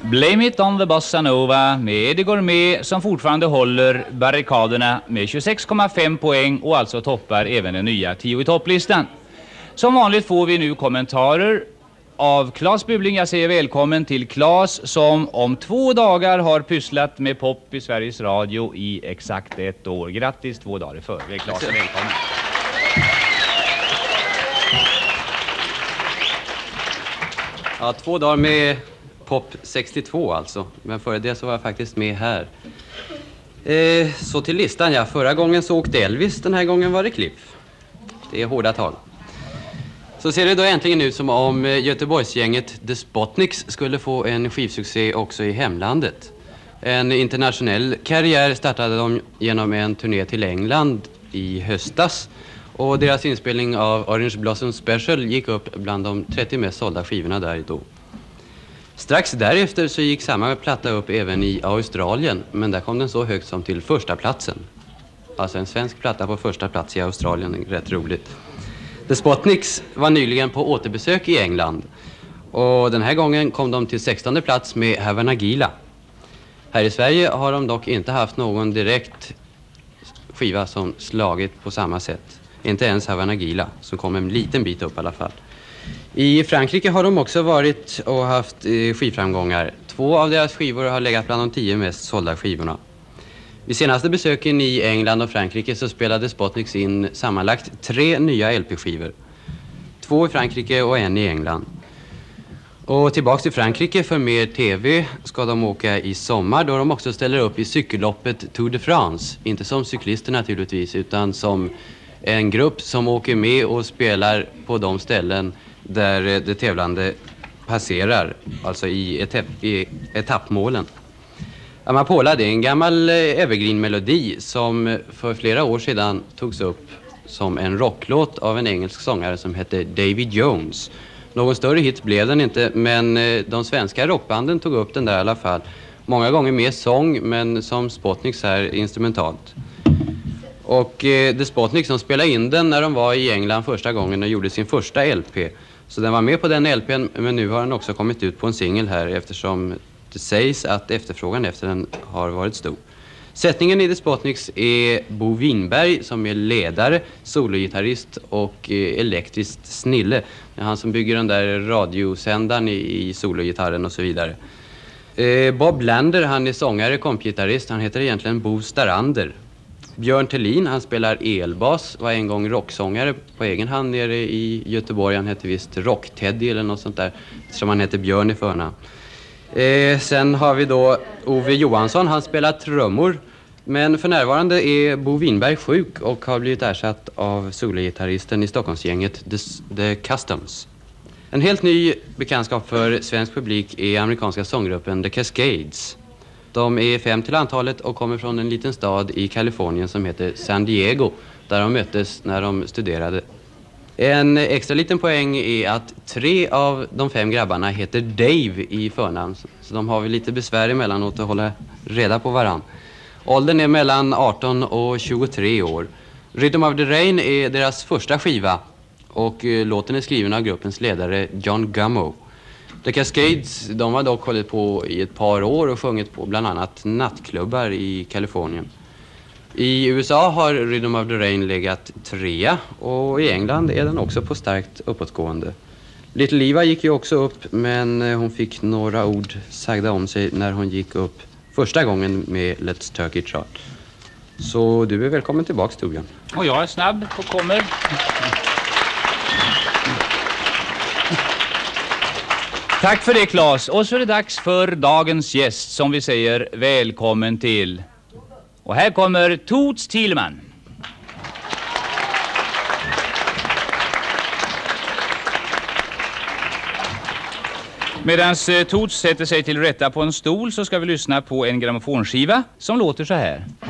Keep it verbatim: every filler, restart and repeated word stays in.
Blame It On The Bossa Nova med Eddie Gourmet som fortfarande håller barrikaderna med tjugosex komma fem poäng och alltså toppar även den nya tio i topplistan. Som vanligt får vi nu kommentarer av Claes Bubbling. Jag säger välkommen till Claes som om två dagar har pysslat med pop i Sveriges Radio i exakt ett år. Grattis två dagar i förväg. Claes, välkommen. Ja, två dagar med Pop sextiotvå alltså. Men före det så var jag faktiskt med här. Eh, så till listan, ja. Förra gången så åkte Elvis, den här gången var det Cliff. Det är hårda tag. Så ser det då äntligen ut som om Göteborgsgänget The Spotniks skulle få en skivsuccé också i hemlandet. En internationell karriär startade de genom en turné till England i höstas. Och deras inspelning av Orange Blossom Special gick upp bland de trettio mest sålda skivorna där då. Strax därefter så gick samma platta upp även i Australien, men där kom den så högt som till första platsen. Alltså en svensk platta på första plats i Australien, rätt roligt. The Spotniks var nyligen på återbesök i England och den här gången kom de till sextonde plats med Havana Gila. Här i Sverige har de dock inte haft någon direkt skiva som slagit på samma sätt. Inte ens Havana Gila, som kom en liten bit upp i alla fall. I Frankrike har de också varit och haft eh, skivframgångar. Två av deras skivor har legat bland de tio mest sålda skivorna. Vid senaste besöken i England och Frankrike så spelade Spotniks in sammanlagt tre nya L P-skivor. Två i Frankrike och en i England. Och tillbaks till Frankrike för mer tv ska de åka i sommar då de också ställer upp i cykelloppet Tour de France. Inte som cyklister naturligtvis utan som en grupp som åker med och spelar på de ställen där det tävlande passerar, alltså i, etapp, i etappmålen. Amapola, det är en gammal evergreen-melodi som för flera år sedan togs upp som en rocklåt av en engelsk sångare som hette David Jones. Någon större hit blev den inte, men de svenska rockbanden tog upp den där i alla fall. Många gånger med sång, men som Spotniks här instrumentalt. Och eh, The Spotniks som spelade in den när de var i England första gången och gjorde sin första L P. Så den var med på den L P:n, men nu har den också kommit ut på en singel här eftersom det sägs att efterfrågan efter den har varit stor. Sättningen i The Spotniks är Bo Winberg som är ledare, sologitarrist och eh, elektriskt snille. Det är han som bygger den där radiosändaren i, i sologitarren och så vidare. Eh, Bob Lander, han är sångare, kompgitarrist, han heter egentligen Bo Starander. Björn Thelin, han spelar elbas, var en gång rocksångare på egen hand nere i Göteborg. Han hette visst Rock-Teddy eller något sånt där, som han heter Björn i förnamn. Eh, sen har vi då Ove Johansson, han spelar trummor. Men för närvarande är Bo Winberg sjuk och har blivit ersatt av sologitarristen i Stockholmsgänget The, The Customs. En helt ny bekantskap för svensk publik är amerikanska sånggruppen The Cascades. De är fem till antalet och kommer från en liten stad i Kalifornien som heter San Diego, där de möttes när de studerade. En extra liten poäng är att tre av de fem grabbarna heter Dave i förnamn, så de har väl lite besvär emellanåt att hålla reda på varann. Åldern är mellan arton och tjugotre år. Rhythm of the Rain är deras första skiva och eh, låten är skriven av gruppens ledare John Gummo. The Cascades, de har dock hållit på i ett par år och sjungit på bland annat nattklubbar i Kalifornien. I U S A har Rhythm of the Rain legat trea och i England är den också på starkt uppåtgående. Little Eva gick ju också upp, men hon fick några ord sagda om sig när hon gick upp första gången med Let's Turkey Trot. Så du är välkommen tillbaks, Torbjörn. Och jag är snabb och kommer. Tack för det, Claes. Och så är det dags för dagens gäst som vi säger välkommen till. Och här kommer Toots Thielemans. Medans Toots sätter sig till rätta på en stol så ska vi lyssna på en grammofonskiva som låter så här.